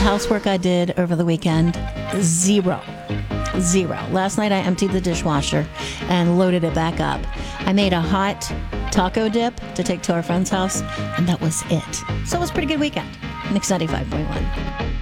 housework I did over the weekend, zero. Last night I emptied the dishwasher and loaded it back up. I made a hot taco dip to take to our friend's house, and that was it. So it was a pretty good weekend. Mix 95.1.